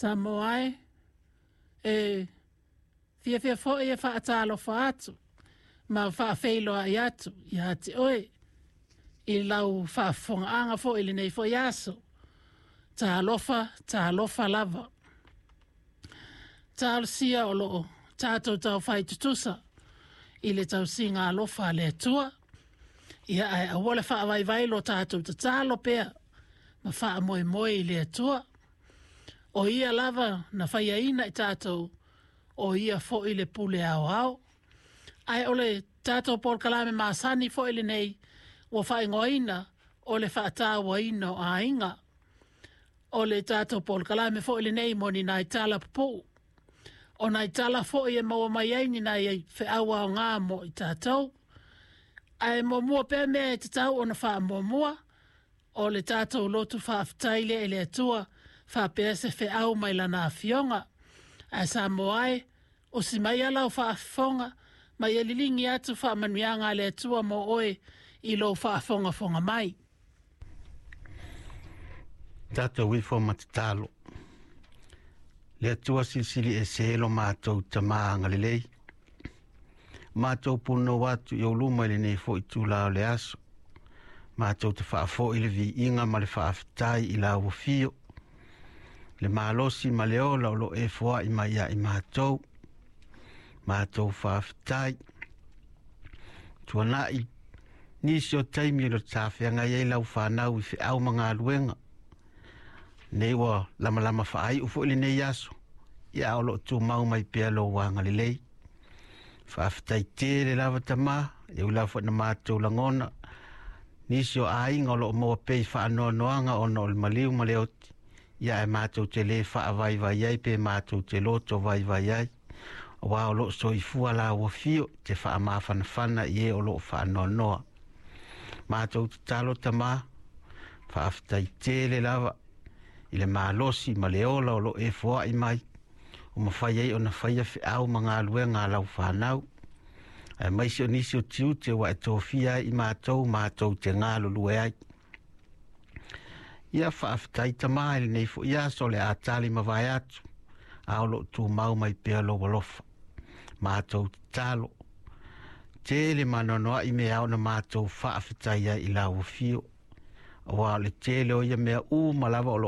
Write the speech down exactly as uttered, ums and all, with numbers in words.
Samoai, e fia fia fo e wha atalo wha atu, ma wha whailo ai atu, i hati oe, i lau wha whonga anga fo ili nei fo yaso, ta alofa, ta alofa lava. Ta alsia o loo, tātou tau whai tutusa, i le tau singa alofa le atua, ia ai awole wha vai vai lo tātou ta tālo pea, ma wha moe moe i le atua, o ia lava na whaia ina i tātou, o ia fo i le pule au au. Ai ole tātou Paul Kalame Masani fo i le nei, o whai ngoina, o le whaata waina o a inga. O le tātou Paul Kalame fo i le nei moni nai tala pupu. O nai tala fo i e maua mai aini nai e whi awa o ngā mo i tātou. Ai mo mua pēr mea e tātou o na wha mo mua, o le tātou lotu wha aftaile e le atua, wha pēr se whi au mai lana a fionga. Ai sa mo ai, o si mai alau wha afonga, mai e lilingi atu wha manuianga le atua mo oe i lo wha afonga fonga mai. Tātou wifo matitalo. Le atua silsili e selo mātou tamaanga le lei. Mātou puno watu i oluma le nei fo i tūlao le aso. Mātou te whaafo i le vi inga ma le whaafitai i la wafio. Le malosi ma le ola o lo e foa i mai a i mātou. Mātou whaafitai. Tuanai, nisi o taimi lo tāwhianga i lau whanau i whiau mga luenga. Nei wa lama lama whaai ufo ili nei aso. Ia olo tu mau mai pia lo wanga li lei. Whaafitai tere lava tama. E ula fo na mātou langona. Nisi o ainga lo mo pei whaanoa noanga o no maliu maleoti. Ia e mātou te le wha vai vai ai pe mātou te loto vai vai ai. Wa o lo so i fua la wafio te wha amawhana whana i e o lo whaanoa noa. Mātou te talo tama. Whaafitai tere lava. I le malosi ma le ola o lo e foa i mai. O ma whai ei o na whaia whi au ma ngā lue ngā lau whanau. E maisi o nisi o tiu te wa e tōwhia i mātou mātou te ngā lulue ai. Ia whaafitai tamai nei fo ia so le atali ma vai atu. A o lo tū mau mai pia lo walofa. Mātou te talo. Tele manonoa i me au na mātou whaafitai ai i lau fio. Wa le tele o ia mea u malawa o lo